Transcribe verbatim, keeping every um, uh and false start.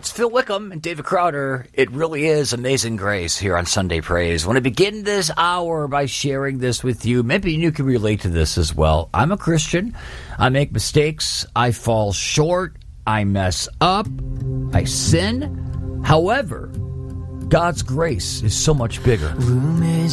it's Phil Wickham and David Crowder. It really is Amazing Grace here on Sunday Praise. I want to begin this hour by sharing this with you. Maybe you can relate to this as well. I'm a Christian. I make mistakes. I fall short. I mess up. I sin. However, God's grace is so much bigger. Room is